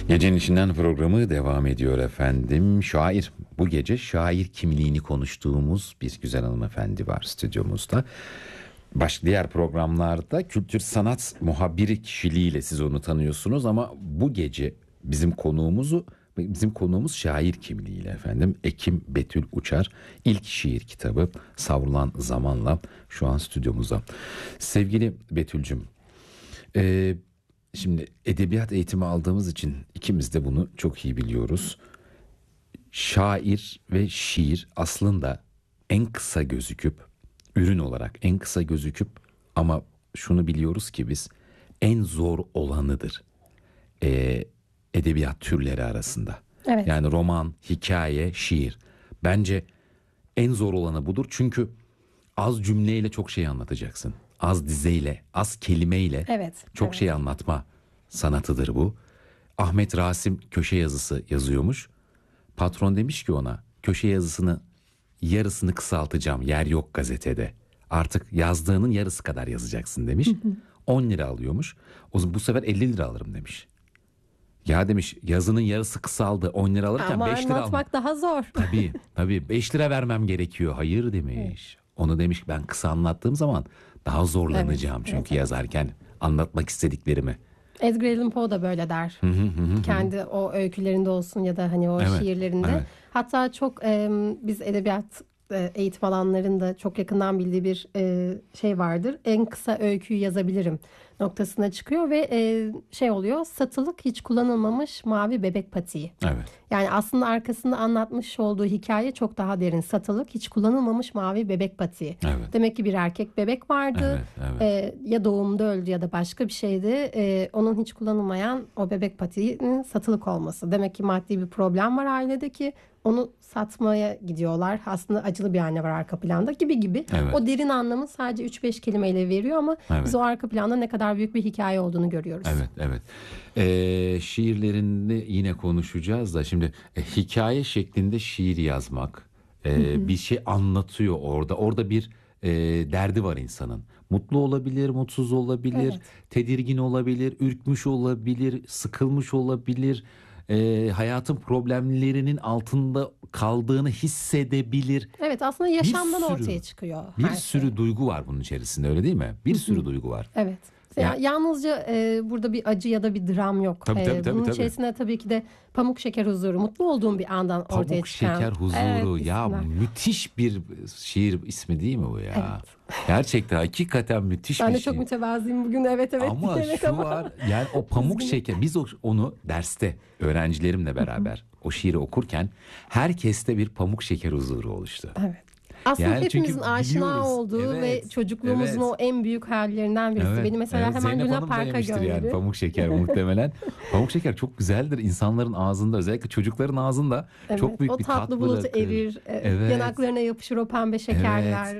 Gecenin içinden programı devam ediyor efendim. Şair, bu gece şair kimliğini konuştuğumuz bir güzel hanımefendi var stüdyomuzda. Diğer programlarda kültür sanat muhabiri kişiliğiyle siz onu tanıyorsunuz ama bu gece bizim konuğumuz şair kimliğiyle efendim. Ekim Betül Uçar, ilk şiir kitabı Savrulan Zamanla şu an stüdyomuzda. Sevgili Betül'cüm, şimdi edebiyat eğitimi aldığımız için ikimiz de bunu çok iyi biliyoruz. Şair ve şiir aslında en kısa gözüküp, ürün olarak en kısa gözüküp ama şunu biliyoruz ki biz en zor olanıdır edebiyat türleri arasında. Evet. Yani roman, hikaye, şiir. Bence en zor olanı budur çünkü az cümleyle çok şey anlatacaksın. Az dizeyle, az kelimeyle çok şey anlatma sanatıdır bu. Ahmet Rasim köşe yazısı yazıyormuş. Patron demiş ki ona, köşe yazısını yarısını kısaltacağım, yer yok gazetede. Artık yazdığının yarısı kadar yazacaksın demiş. 10 lira alıyormuş. Bu sefer 50 lira alırım demiş. Ya demiş, yazının yarısı kısaldı, 10 lira alırken ama 5 lira anlatmak daha zor. Tabii 5 lira vermem gerekiyor. Hayır demiş. Evet. Onu demiş, ben kısa anlattığım zaman daha zorlanacağım çünkü yazarken anlatmak istediklerimi. Edgar Allan Poe da böyle der. Kendi o öykülerinde olsun ya da hani o şiirlerinde. Evet. Hatta çok biz edebiyat eğitim alanlarında çok yakından bildiği bir şey vardır. En kısa öyküyü yazabilirim noktasına çıkıyor ve şey oluyor, satılık hiç kullanılmamış mavi bebek patiği. Evet. Yani aslında arkasında anlatmış olduğu hikaye çok daha derin. Satılık hiç kullanılmamış mavi bebek patiği. Evet. Demek ki bir erkek bebek vardı. Evet. Ya doğumda öldü ya da başka bir şeydi. Onun hiç kullanılmayan o bebek patiğinin satılık olması. Demek ki maddi bir problem var ailede ki onu satmaya gidiyorlar. Aslında acılı bir anne var arka planda gibi. Evet. O derin anlamı sadece 3-5 kelimeyle veriyor ama biz o arka planda ne kadar büyük bir hikaye olduğunu görüyoruz. Evet. Şiirlerinde yine konuşacağız da şimdi hikaye şeklinde şiir yazmak bir şey anlatıyor orada. Orada bir derdi var insanın. Mutlu olabilir, mutsuz olabilir, tedirgin olabilir, ürkmüş olabilir, sıkılmış olabilir. Hayatın problemlerinin altında kaldığını hissedebilir. Evet, aslında yaşamdan ortaya çıkıyor. Bir sürü duygu var bunun içerisinde, öyle değil mi? Bir sürü duygu var. Evet. Yalnızca burada bir acı ya da bir dram yok. Tabii. Bunun içerisinde tabii ki de pamuk şeker huzuru, mutlu olduğum bir andan ortaya çıkan. Pamuk şeker huzuru ya, müthiş bir şiir ismi değil mi bu ya? Evet. Gerçekten hakikaten müthiş bir şiir. şey. Ben de çok mütevazıyım bugün, evet. Ama şu var yani, o pamuk şeker, biz onu derste öğrencilerimle beraber o şiiri okurken herkeste bir pamuk şeker huzuru oluştu. Evet. Aslında yani hepimizin aşina olduğu ve çocukluğumuzun o en büyük hayallerinden birisi. Beni mesela hemen Luna Park'a gönderiyor. Yani pamuk şeker muhtemelen. Pamuk şeker çok güzeldir. İnsanların ağzında, özellikle çocukların ağzında çok büyük bir tat bırakır. O tatlı bulutu erir. Yanaklarına yapışır o pembe şekerler.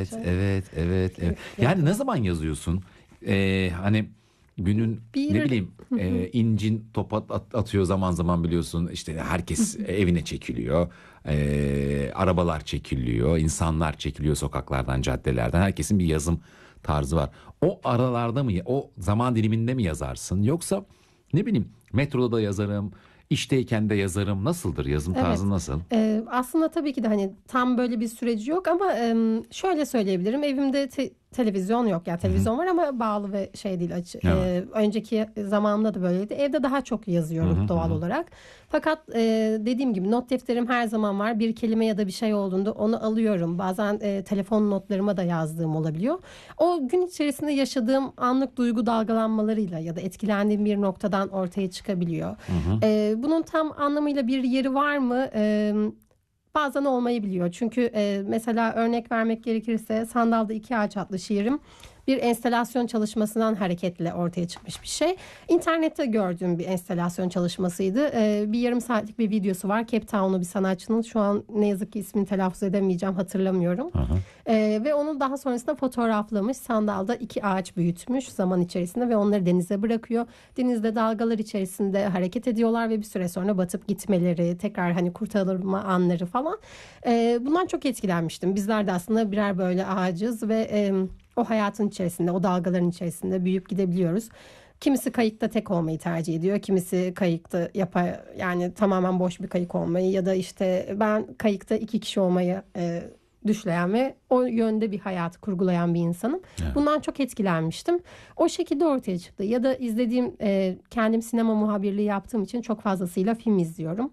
Evet. Yani ne zaman yazıyorsun? Hani günün ne bileyim incin top atıyor zaman zaman, biliyorsun işte herkes evine çekiliyor, arabalar çekiliyor, insanlar çekiliyor sokaklardan, caddelerden, herkesin bir yazım tarzı var. O aralarda mı, o zaman diliminde mi yazarsın, yoksa ne bileyim metroda da yazarım, İşteyken de yazarım, nasıldır yazım tarzı, nasıl? Aslında tabii ki de hani tam böyle bir süreci yok ama şöyle söyleyebilirim, evimde televizyon yok, yani televizyon var ama bağlı ve şey değil, açı. Önceki zamanımda da böyleydi. Evde daha çok yazıyorum doğal olarak. Fakat dediğim gibi not defterim her zaman var. Bir kelime ya da bir şey olduğunda onu alıyorum. Bazen telefon notlarıma da yazdığım olabiliyor. O gün içerisinde yaşadığım anlık duygu dalgalanmalarıyla ya da etkilendiğim bir noktadan ortaya çıkabiliyor. Bunun tam anlamıyla bir yeri var mı? Bazen olmayabiliyor. Çünkü mesela örnek vermek gerekirse Sandalda İki Ağaç adlı şiirim bir enstelasyon çalışmasından hareketle ortaya çıkmış bir şey. İnternette gördüğüm bir enstelasyon çalışmasıydı. Bir yarım saatlik bir videosu var. Cape Town'lu bir sanatçının. Şu an ne yazık ki ismini telaffuz edemeyeceğim, hatırlamıyorum. Ve onu daha sonrasında fotoğraflamış. Sandalda iki ağaç büyütmüş zaman içerisinde ve onları denize bırakıyor. Denizde dalgalar içerisinde hareket ediyorlar ve bir süre sonra batıp gitmeleri, tekrar hani kurtarılma anları falan. Bundan çok etkilenmiştim. Bizler de aslında birer böyle ağacız ve o hayatın içerisinde, o dalgaların içerisinde büyüyüp gidebiliyoruz. Kimisi kayıkta tek olmayı tercih ediyor. Kimisi kayıkta yani tamamen boş bir kayık olmayı ya da işte ben kayıkta 2 kişi olmayı düşleyen ve o yönde bir hayatı kurgulayan bir insanım. Evet. Bundan çok etkilenmiştim. O şekilde ortaya çıktı. Ya da izlediğim, kendim sinema muhabirliği yaptığım için çok fazlasıyla film izliyorum.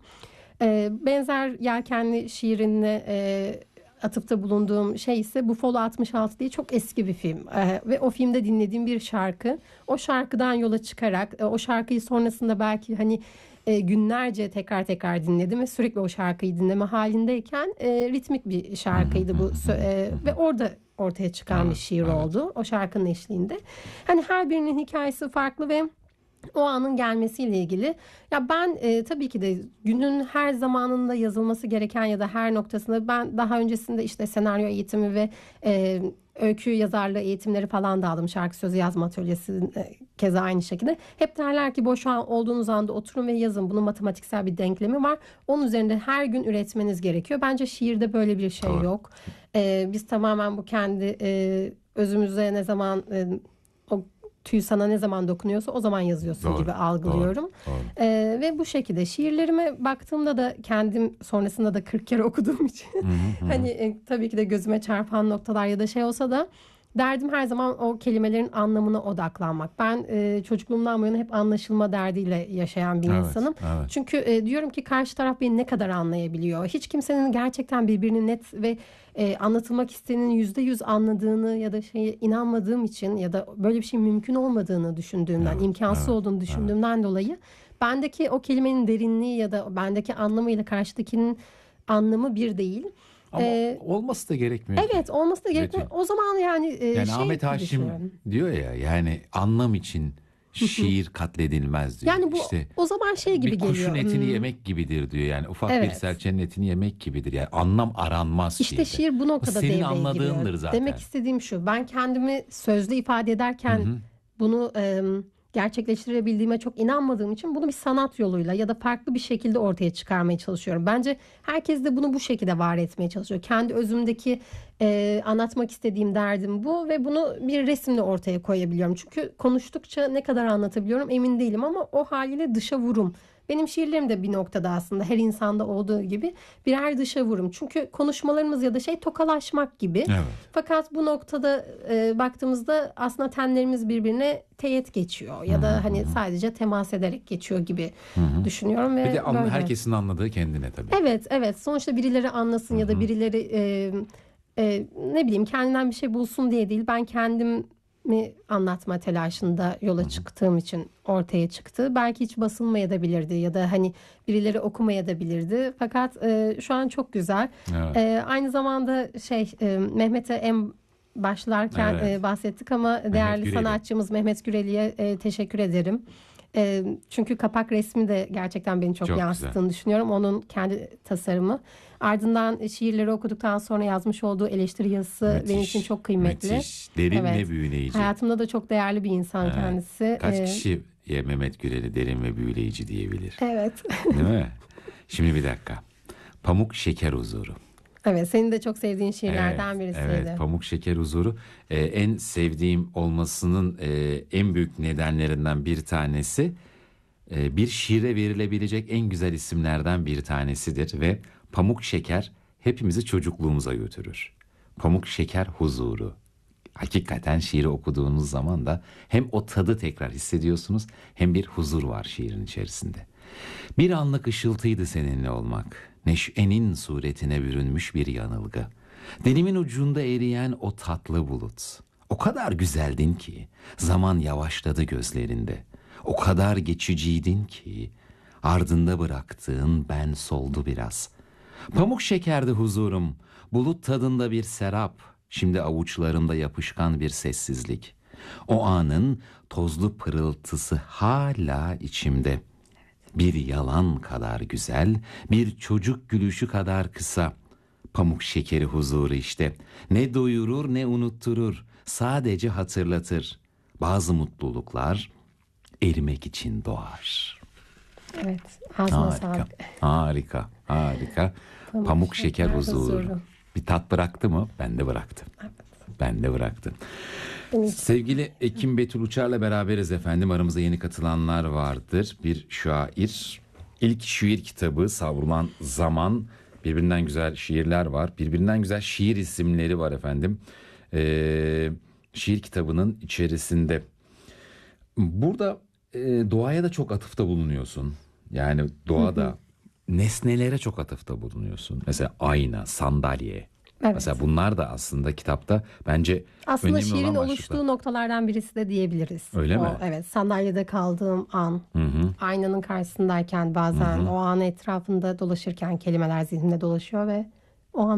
Benzer yelkenli şiirinle atıfta bulunduğum şey ise Buffalo 66 diye çok eski bir film. Ve o filmde dinlediğim bir şarkı. O şarkıdan yola çıkarak o şarkıyı sonrasında belki hani günlerce tekrar dinledim ve sürekli o şarkıyı dinleme halindeyken ritmik bir şarkıydı bu ve orada ortaya çıkan bir şiir oldu o şarkının eşliğinde. Hani her birinin hikayesi farklı ve o anın gelmesiyle ilgili. Ya ben tabii ki de günün her zamanında yazılması gereken ya da her noktasında ben daha öncesinde işte senaryo eğitimi ve öykü yazarlığı eğitimleri falan da aldım. Şarkı sözü yazma atölyesi keza aynı şekilde. Hep derler ki boş olduğunuz anda oturun ve yazın. Bunun matematiksel bir denklemi var. Onun üzerinde her gün üretmeniz gerekiyor. Bence şiirde böyle bir şey yok. Biz tamamen bu kendi özümüze ne zaman o tüy sana ne zaman dokunuyorsa o zaman yazıyorsun gibi algılıyorum. Doğru. Ve bu şekilde şiirlerime baktığımda da kendim sonrasında da 40 kere okuduğum için hani tabii ki de gözüme çarpan noktalar ya da şey olsa da derdim her zaman o kelimelerin anlamına odaklanmak. Ben çocukluğumdan bu yana hep anlaşılma derdiyle yaşayan bir insanım. Evet. Çünkü diyorum ki karşı taraf beni ne kadar anlayabiliyor? Hiç kimsenin gerçekten birbirini net ve anlatılmak istenenin %100 anladığını ya da şeye inanmadığım için ya da böyle bir şey mümkün olmadığını düşündüğümden, imkansız olduğunu düşündüğümden dolayı bendeki o kelimenin derinliği ya da bendeki anlamıyla karşıdakinin anlamı bir değil. Ama olması da gerekmiyor. Evet, olması da gerekmiyor. O zaman yani yani Ahmet Haşim diyor ya, yani anlam için şiir katledilmez diyor. Yani bu işte, o zaman şey gibi geliyor. Bir kuşun etini yemek gibidir diyor. Yani ufak bir serçenin etini yemek gibidir. Yani anlam aranmaz İşte şiir bu noktada devreye giriyor. Senin anladığındır zaten. Demek istediğim şu. Ben kendimi sözlü ifade ederken bunu gerçekleştirebildiğime çok inanmadığım için bunu bir sanat yoluyla ya da farklı bir şekilde ortaya çıkarmaya çalışıyorum. Bence herkes de bunu bu şekilde var etmeye çalışıyor. Kendi özümdeki anlatmak istediğim derdim bu ve bunu bir resimle ortaya koyabiliyorum. Çünkü konuştukça ne kadar anlatabiliyorum emin değilim ama o haliyle dışa vurum. Benim şiirlerim de bir noktada aslında her insanda olduğu gibi birer dışa vurum. Çünkü konuşmalarımız ya da tokalaşmak gibi. Evet. Fakat bu noktada baktığımızda aslında tenlerimiz birbirine teğet geçiyor. Ya da hani sadece temas ederek geçiyor gibi düşünüyorum. Ve bir de herkesin anladığı kendine tabii. Evet. Sonuçta birileri anlasın ya da birileri ne bileyim kendinden bir şey bulsun diye değil. Ben kendimi anlatma telaşında yola çıktığım için ortaya çıktı. Belki hiç basılmayabilirdi ya da hani birileri okumayabilirdi. Fakat şu an çok güzel. Evet. Aynı zamanda Mehmet'e en başlarken bahsettik ama değerli sanatçımız Mehmet Güreli'ye teşekkür ederim. Çünkü kapak resmi de gerçekten beni çok yansıttığını düşünüyorum. Onun kendi tasarımı. Ardından şiirleri okuduktan sonra yazmış olduğu eleştiri yazısı benim için çok kıymetli. Müthiş. Derin ve büyüleyici. Hayatımda da çok değerli bir insan kendisi. Kaç kişi Mehmet Gürel'i derin ve büyüleyici diyebilir. Evet. Değil mi? Şimdi bir dakika. Pamuk Şeker Huzuru. Evet, senin de çok sevdiğin şiirlerden birisiydi. Evet, Pamuk Şeker Huzuru. En sevdiğim olmasının en büyük nedenlerinden bir tanesi bir şiire verilebilecek en güzel isimlerden bir tanesidir ve Pamuk Şeker hepimizi çocukluğumuza götürür. Pamuk Şeker Huzuru. Hakikaten şiiri okuduğunuz zaman da hem o tadı tekrar hissediyorsunuz hem bir huzur var şiirin içerisinde. Bir anlık ışıltıydı seninle olmak. Neşenin suretine bürünmüş bir yanılgı. Dilimin ucunda eriyen o tatlı bulut. O kadar güzeldin ki zaman yavaşladı gözlerinde. O kadar geçiciydin ki ardında bıraktığın ben soldu biraz. Pamuk şekerdi huzurum, bulut tadında bir serap. Şimdi avuçlarımda yapışkan bir sessizlik. O anın tozlu pırıltısı hala içimde. Bir yalan kadar güzel, bir çocuk gülüşü kadar kısa. Pamuk şekeri huzuru işte. Ne doyurur ne unutturur, sadece hatırlatır. Bazı mutluluklar erimek için doğar. Evet, ağzına sağlık. Harika. Pamuk şeker huzuru. Bir tat bıraktı mı? Ben de bıraktım. Evet. Ben de bıraktım. Sevgili Ekim Betül Uçar'la beraberiz efendim. Aramıza yeni katılanlar vardır. Bir şair. İlk şiir kitabı Savrulan Zaman. Birbirinden güzel şiirler var. Birbirinden güzel şiir isimleri var efendim. Şiir kitabının içerisinde. Burada doğaya da çok atıfta bulunuyorsun. Yani doğada nesnelere çok atıfta bulunuyorsun. Mesela ayna, sandalye. Evet. Mesela bunlar da aslında kitapta bence aslında önemli olan şiirin başlıklar. oluştuğu noktalardan birisi de diyebiliriz. Öyle mi? Evet, sandalyede kaldığım an, aynanın karşısındayken bazen o an etrafında dolaşırken kelimeler zihnimde dolaşıyor ve